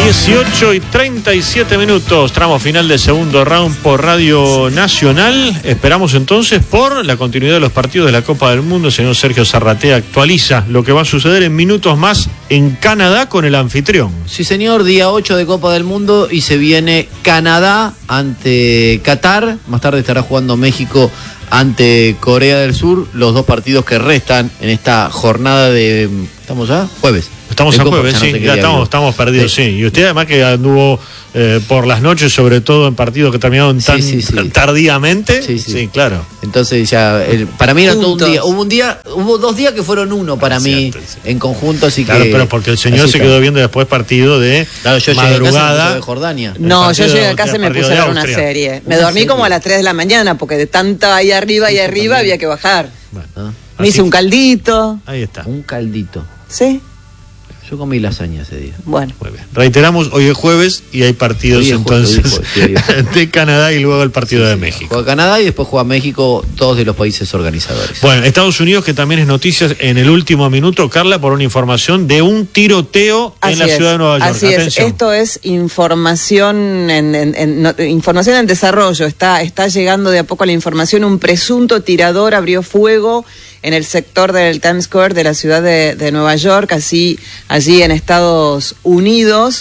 18:37, tramo final del segundo round por Radio Nacional. Esperamos entonces por la continuidad de los partidos de la Copa del Mundo. El señor Sergio Zarratea actualiza lo que va a suceder en minutos más en Canadá con el anfitrión. Sí, señor, día 8 de Copa del Mundo y se viene Canadá ante Qatar. Más tarde estará jugando México ante Corea del Sur, los dos partidos que restan en esta jornada de... ¿Estamos ya? Jueves. Estamos a jueves, sí, ya estamos perdidos, sí. Y usted además que anduvo por las noches, sobre todo en partidos que terminaron tan tardíamente. Sí, claro. Entonces ya, para mí era todo un día. Hubo 2 días que fueron uno para mí en conjunto, así claro, que... pero porque el señor se quedó viendo después partido de madrugada. De Jordania. No, yo llegué a casa y me puse a ver una serie. Me dormí como a las 3 de la mañana, porque de tanta ahí arriba había que bajar. Bueno, me hice un caldito. Ahí está. Un caldito. ¿Sí? Yo comí lasaña ese día. Bueno. Muy bien. Reiteramos, hoy es jueves y hay partidos de Canadá y luego el partido de México. Juega Canadá y después juega México, 2 de los países organizadores. Bueno, Estados Unidos, que también es noticias en el último minuto, Carla, por una información de un tiroteo en la ciudad de Nueva York. Así es, esto es información información en desarrollo. Está llegando de a poco la información. Un presunto tirador abrió fuego en el sector del Times Square de la ciudad de Nueva York, allí en Estados Unidos.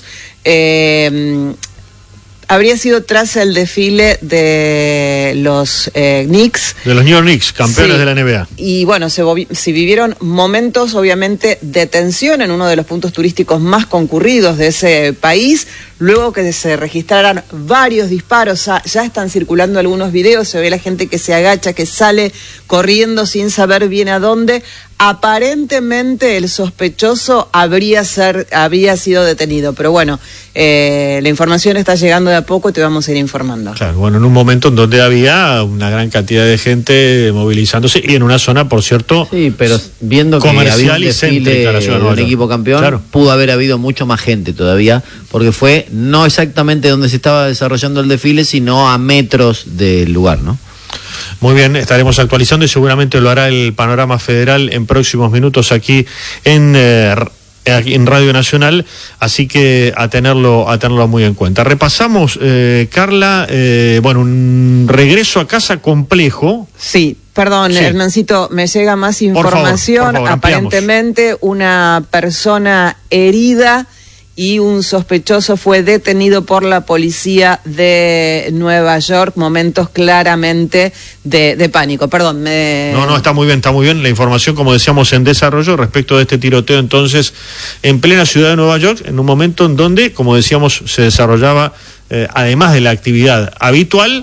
Habría sido tras el desfile de los Knicks. De los New York Knicks, campeones de la NBA. Y bueno, se vivieron momentos, obviamente, de tensión en uno de los puntos turísticos más concurridos de ese país. Luego que se registraran varios disparos, ya están circulando algunos videos, se ve la gente que se agacha, que sale corriendo sin saber bien a dónde. Aparentemente el sospechoso habría sido detenido, pero bueno, la información está llegando de a poco y te vamos a ir informando. Claro, bueno, en un momento en donde había una gran cantidad de gente movilizándose y en una zona, por cierto, sí, pero viendo que había un desfile de un equipo campeón, claro, pudo haber habido mucho más gente todavía, porque fue no exactamente donde se estaba desarrollando el desfile, sino a metros del lugar, ¿no? Muy bien, estaremos actualizando y seguramente lo hará el Panorama Federal en próximos minutos aquí en Radio Nacional, así que a tenerlo muy en cuenta. Repasamos, Carla, un regreso a casa complejo. Sí. Perdón, sí. Hernancito, me llega más información. Por favor, aparentemente una persona herida y un sospechoso fue detenido por la policía de Nueva York. Momentos claramente de pánico. Perdón. No, está muy bien. La información, como decíamos, en desarrollo respecto de este tiroteo, entonces, en plena ciudad de Nueva York, en un momento en donde, como decíamos, se desarrollaba, además de la actividad habitual,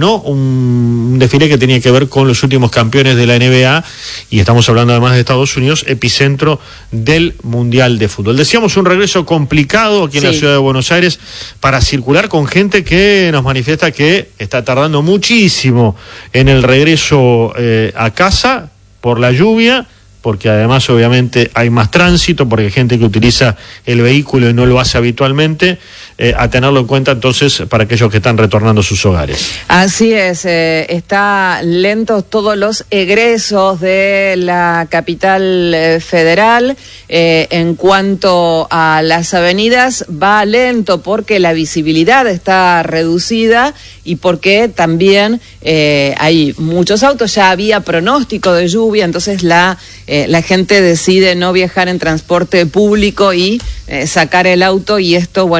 un desfile que tenía que ver con los últimos campeones de la NBA, y estamos hablando además de Estados Unidos, epicentro del Mundial de Fútbol. Decíamos, un regreso complicado aquí en la ciudad de Buenos Aires para circular con gente que nos manifiesta que está tardando muchísimo en el regreso a casa por la lluvia, porque además obviamente hay más tránsito, porque hay gente que utiliza el vehículo y no lo hace habitualmente, a tenerlo en cuenta entonces para aquellos que están retornando a sus hogares. Así es, está lentos todos los egresos de la capital federal. En cuanto a las avenidas, va lento porque la visibilidad está reducida y porque también hay muchos autos. Ya había pronóstico de lluvia, entonces la gente decide no viajar en transporte público y sacar el auto, y esto,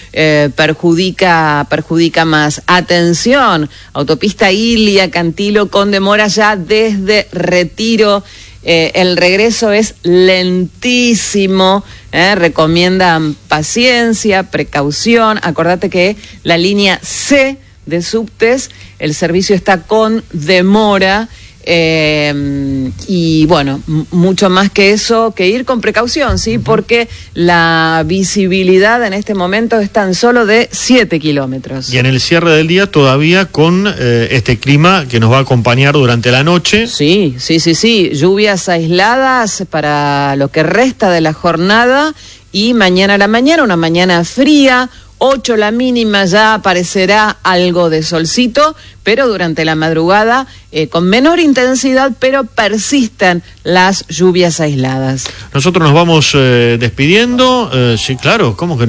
perjudica más. Atención, autopista Ilia, Cantilo, con demora ya desde Retiro. El regreso es lentísimo. Recomiendan paciencia, precaución. Acordate que la línea C de subtes, el servicio está con demora. Y mucho más que eso, que ir con precaución, ¿sí? Porque la visibilidad en este momento es tan solo de 7 kilómetros. Y en el cierre del día todavía con este clima que nos va a acompañar durante la noche. Sí. Lluvias aisladas para lo que resta de la jornada, y mañana a la mañana, una mañana fría, 8 la mínima, ya aparecerá algo de solcito, pero durante la madrugada con menor intensidad, pero persisten las lluvias aisladas. Nosotros nos vamos despidiendo, sí, claro, ¿cómo que no?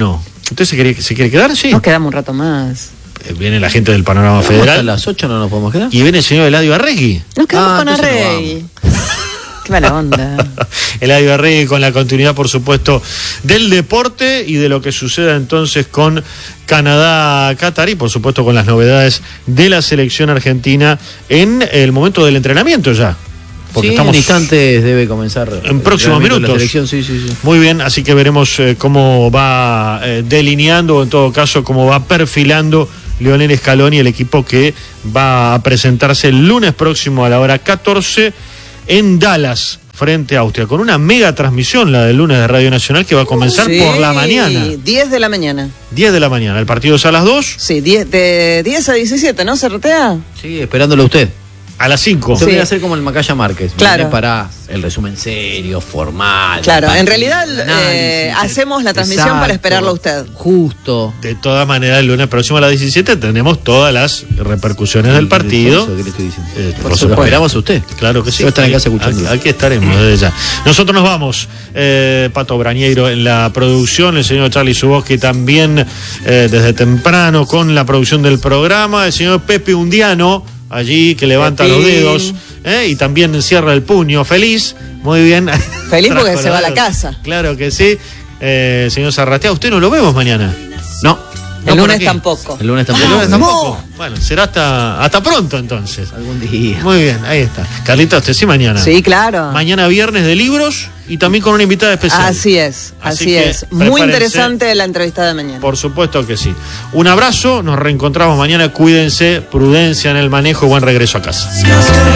¿Usted se quiere quedar? Sí. Nos quedamos un rato más. Viene la gente del Panorama Federal. ¿A las 8 no nos podemos quedar? Y viene el señor Eladio Arregui. Nos quedamos con entonces Arregui. Qué mala onda. Eladio Arregui con la continuidad, por supuesto, del deporte y de lo que suceda entonces con Canadá-Qatar y, por supuesto, con las novedades de la selección argentina en el momento del entrenamiento ya. Porque sí, estamos en instantes debe comenzar. En próximos minutos. La selección, sí. Muy bien, así que veremos cómo va delineando, o en todo caso, cómo va perfilando Lionel Scaloni, el equipo que va a presentarse el lunes próximo a la hora 14 en Dallas, frente a Austria, con una mega transmisión, la del lunes de Radio Nacional, que va a comenzar por la mañana. 10 de la mañana. 10 de la mañana, el partido es a las 2. Sí, de 10 a 17, ¿no? ¿Se rotea? Sí, esperándolo usted. A las 5. Usted voy a hacer como el Macaya Márquez. Claro. Para el resumen serio, formal. Claro, en realidad hacemos la transmisión para esperarlo a usted. Justo. De todas maneras, el lunes próximo a las 17 tenemos todas las repercusiones del partido. ¿Qué le estoy diciendo? Por Lo supuesto. esperamos a usted. Claro que sí. Yo estaré en casa escuchándolo. Aquí estaremos desde ya. Nosotros nos vamos. Pato Brañeiro en la producción, el señor Charlie Suboski también desde temprano con la producción del programa, el señor Pepe Undiano allí que levanta los dedos y también cierra el puño. Feliz, muy bien. Feliz porque se va a la casa. Claro que sí. Señor Zarratea, ¿usted no lo vemos mañana? No. El lunes tampoco. El lunes tampoco. ¿El lunes tampoco? Bueno, será hasta pronto entonces. Algún día. Muy bien, ahí está. Carlita, usted sí mañana. Sí, claro. Mañana viernes de libros y también con una invitada especial. Así es. Muy interesante la entrevista de mañana. Por supuesto que sí. Un abrazo, nos reencontramos mañana, cuídense, prudencia en el manejo y buen regreso a casa.